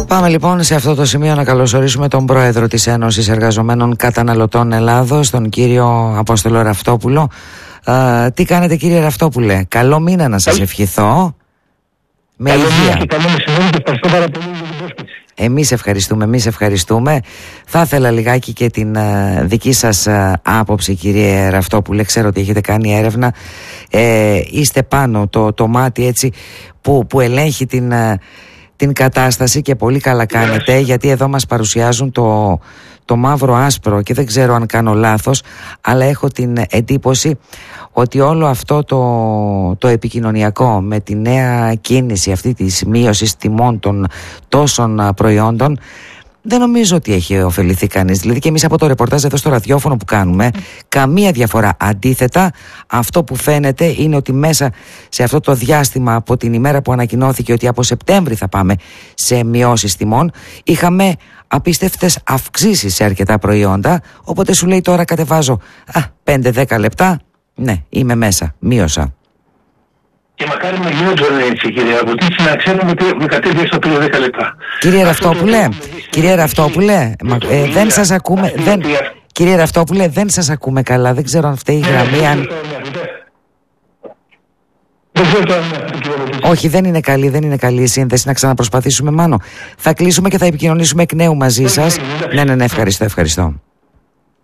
Πάμε λοιπόν σε αυτό το σημείο να καλωσορίσουμε τον πρόεδρο της Ένωσης Εργαζομένων Καταναλωτών Ελλάδος, τον κύριο Απόστολο Ραφτόπουλο. Τι κάνετε, κύριε Ραφτόπουλε? Καλό μήνα να σας ευχηθώ. Με υγεία. Και καλό μεσημέρι και ευχαριστώ πάρα πολύ για την πρόσκληση. Εμείς ευχαριστούμε. Θα ήθελα λιγάκι και την δική σας άποψη, κύριε Ραφτόπουλε. Ξέρω ότι έχετε κάνει έρευνα. Είστε πάνω το μάτι έτσι που ελέγχει την κατάσταση και πολύ καλά κάνετε, γιατί εδώ μας παρουσιάζουν το μαύρο άσπρο και δεν ξέρω αν κάνω λάθος, αλλά έχω την εντύπωση ότι όλο αυτό το επικοινωνιακό με τη νέα κίνηση αυτή της μείωσης τιμών των τόσων προϊόντων, δεν νομίζω ότι έχει ωφεληθεί κανείς. Δηλαδή και εμείς από το ρεπορτάζ εδώ στο ραδιόφωνο που κάνουμε, καμία διαφορά. Αντίθετα, αυτό που φαίνεται είναι ότι μέσα σε αυτό το διάστημα από την ημέρα που ανακοινώθηκε ότι από Σεπτέμβρη θα πάμε σε μειώσεις τιμών, είχαμε απίστευτες αυξήσεις σε αρκετά προϊόντα. Οπότε σου λέει τώρα κατεβάζω 5-10 λεπτά, ναι, είμαι μέσα, μείωσα. Και μακάρι να γινόταν έτσι, κύριε Απουτίση, να ξέρουμε ότι με κατέβει στο 10 λεπτά. Κύριε Ραφτόπουλε, δεν σας ακούμε. Κύριε Ραφτόπουλε, δεν σας ακούμε καλά. Δεν ξέρω αν φταίει η γραμμή. Όχι, δεν είναι καλή η σύνδεση. Να ξαναπροσπαθήσουμε, Μάνο. Θα κλείσουμε και θα επικοινωνήσουμε εκ νέου μαζί σας. Ναι, ευχαριστώ.